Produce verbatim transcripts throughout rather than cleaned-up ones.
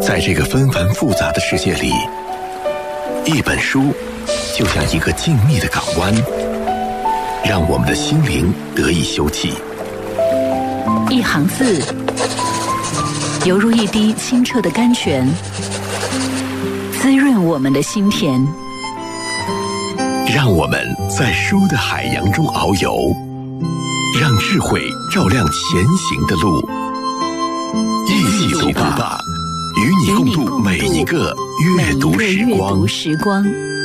在这个纷繁复杂的世界里，一本书就像一个静谧的港湾，让我们的心灵得以休憩。 一行字，犹如一滴清澈的甘泉，滋润我们的心田。 让我们在书的海洋中遨游，让智慧照亮前行的路。一起读吧，与你共度每一个阅读时光。 时光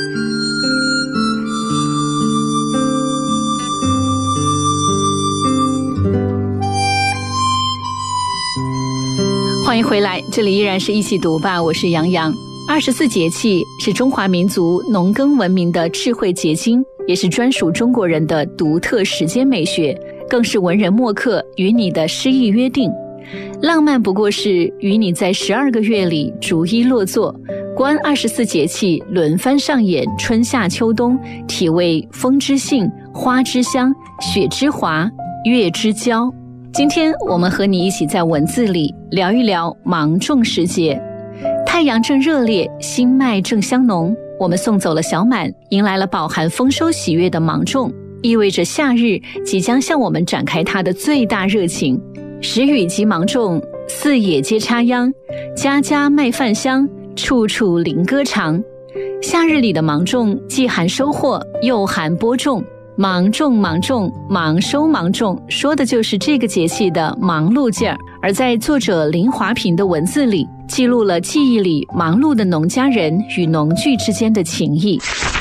欢迎回来，这里依然是一起读吧，我是杨洋。二十四节气是中华民族农耕文明的智慧结晶，也是专属中国人的独特时间美学，更是文人墨客与你的诗意约定。浪漫不过是与你在十二个月里逐一落座，观二十四节气轮番上演春夏秋冬，体味风之性、花之香、雪之华、月之娇。今天我们和你一起在文字里聊一聊芒种时节。太阳正热烈，新麦正香浓，我们送走了小满，迎来了饱含丰收喜悦的芒种，意味着夏日即将向我们展开它的最大热情。时雨即芒种，四野皆插秧，家家麦饭香，处处灵歌长。夏日里的芒种既含收获，又含播种。芒种芒种忙收芒种，说的就是这个节气的忙碌劲儿。而在作者林华平的文字里，记录了记忆里忙碌的农家人与农具之间的情谊。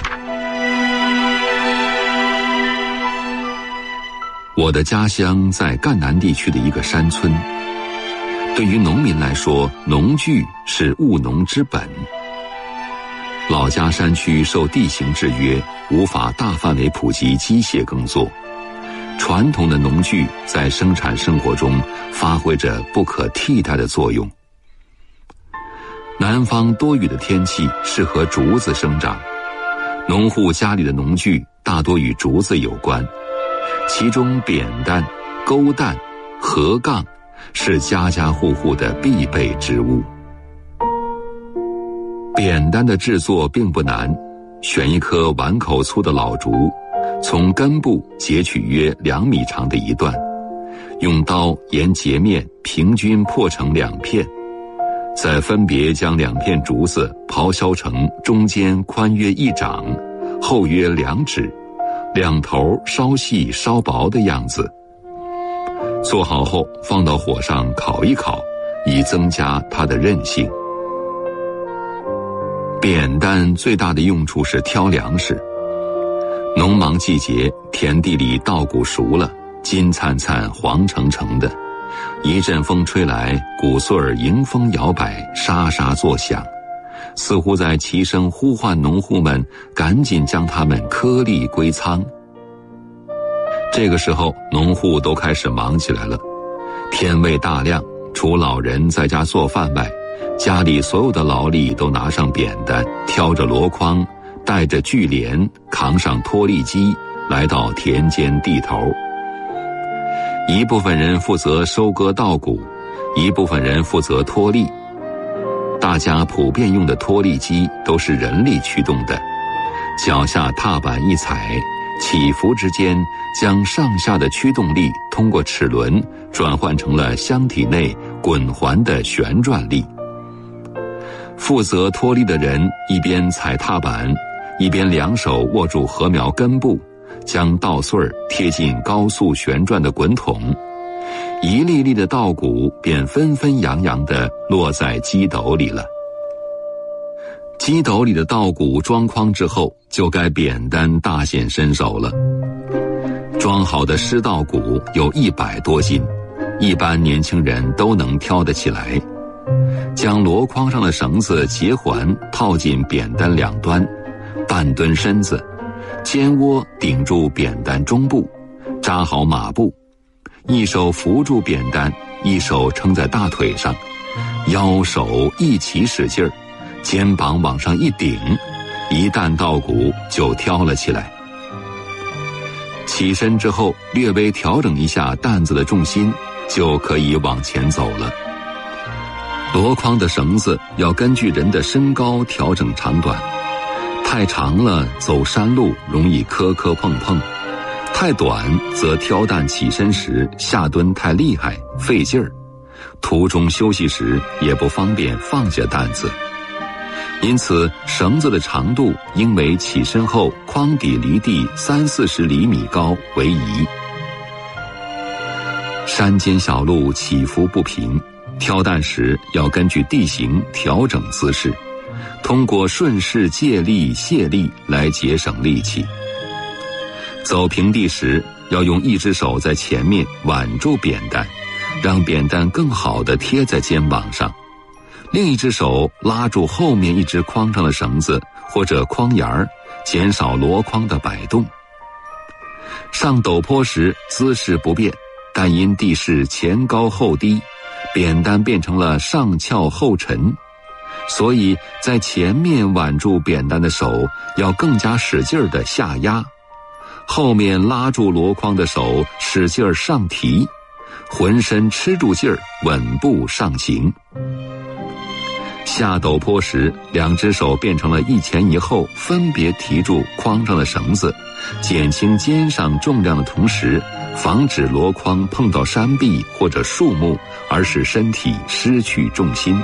我的家乡在赣南地区的一个山村，对于农民来说，农具是务农之本。老家山区受地形制约，无法大范围普及机械耕作，传统的农具在生产生活中发挥着不可替代的作用。南方多雨的天气适合竹子生长，农户家里的农具大多与竹子有关，其中扁担、钩担、禾杠是家家户户的必备之物。扁担的制作并不难，选一棵碗口粗的老竹，从根部截取约两米长的一段，用刀沿截面平均破成两片，再分别将两片竹子刨削成中间宽约一掌，厚约两指，两头稍细稍薄的样子。做好后放到火上烤一烤，以增加它的韧性。扁担最大的用处是挑粮食。农忙季节，田地里稻谷熟了，金灿灿黄澄澄的，一阵风吹来，谷穗儿迎风摇摆，沙沙作响，似乎在齐声呼唤农户们赶紧将它们颗粒归仓。这个时候，农户都开始忙起来了。天未大亮，除老人在家做饭外，家里所有的劳力都拿上扁担，挑着箩筐，带着锯镰，扛上脱粒机，来到田间地头。一部分人负责收割稻谷，一部分人负责脱粒。大家普遍用的脱粒机都是人力驱动的，脚下踏板一踩，起伏之间将上下的驱动力通过齿轮转换成了箱体内滚环的旋转力。负责脱粒的人一边踩踏板，一边两手握住禾苗根部，将稻穗儿贴进高速旋转的滚筒，一粒粒的稻谷便纷纷扬扬地落在机斗里了。机斗里的稻谷装筐之后，就该扁担大显身手了。装好的湿稻谷有一百多斤，一般年轻人都能挑得起来。将箩筐上的绳子结环套进扁担两端，半蹲身子，肩窝顶住扁担中部，扎好马步，一手扶住扁担，一手撑在大腿上，腰手一起使劲儿，肩膀往上一顶，一担稻谷就挑了起来。起身之后，略微调整一下担子的重心，就可以往前走了。 箩筐的绳子要根据人的身高调整长短，太长了走山路容易磕磕碰碰，太短则挑担起身时下蹲太厉害费劲儿，途中休息时也不方便放下担子。因此绳子的长度应为起身后筐底离地三四十厘米高为宜。山间小路起伏不平，挑担时要根据地形调整姿势，通过顺势借力卸力来节省力气。走平地时要用一只手在前面挽住扁担，让扁担更好地贴在肩膀上，另一只手拉住后面一只筐上的绳子或者筐沿儿，减少箩筐的摆动。上陡坡时姿势不变，但因地势前高后低，扁担变成了上翘后沉，所以在前面挽住扁担的手要更加使劲地下压，后面拉住箩筐的手使劲上提，浑身吃住劲儿，稳步上行。下陡坡时，两只手变成了一前一后，分别提住筐上的绳子，减轻肩上重量的同时，防止箩筐碰到山壁或者树木，而使身体失去重心。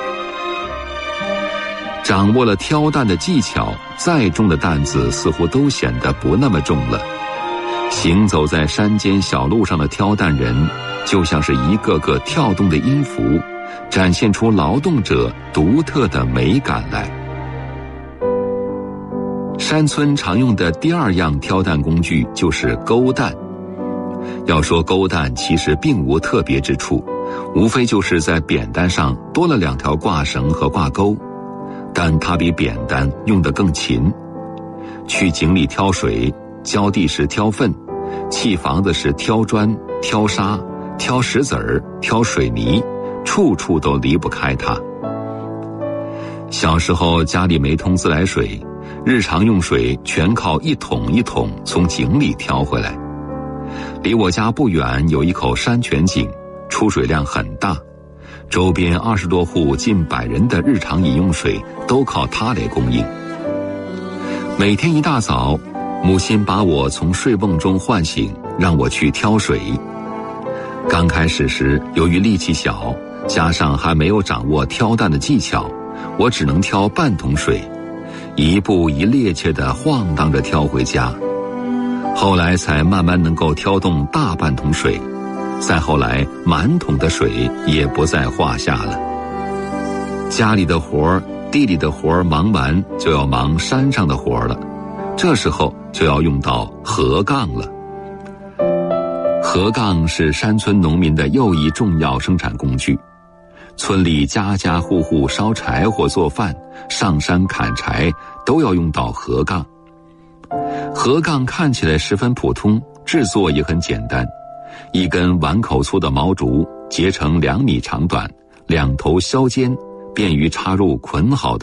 掌握了挑担的技巧，再重的担子似乎都显得不那么重了。行走在山间小路上的挑担人，就像是一个个跳动的音符，展现出劳动者独特的美感来。山村常用的第二样挑担工具就是钩担。要说钩担其实并无特别之处，无非就是在扁担上多了两条挂绳和挂钩，但它比扁担用得更勤。去井里挑水，浇地时挑粪，砌房子时挑砖、挑沙、挑石子儿、挑水泥，处处都离不开它。小时候家里没通自来水，日常用水全靠一桶一桶从井里挑回来。离我家不远有一口山泉井，出水量很大，周边二十多户近百人的日常饮用水都靠它来供应。每天一大早，母亲把我从睡梦中唤醒，让我去挑水。刚开始时，由于力气小，加上还没有掌握挑担的技巧，我只能挑半桶水，一步一趔趄地晃荡着挑回家。后来才慢慢能够挑动大半桶水，再后来满桶的水也不在话下了。家里的活儿、地里的活儿忙完，就要忙山上的活儿了，这时候就要用到禾杠了。禾杠是山村农民的又一重要生产工具，村里家家户户烧柴火做饭、上山砍柴都要用到禾杠。禾杠看起来十分普通，制作也很简单，一根碗口粗的毛竹结成两米长短，两头削尖，便于插入捆好的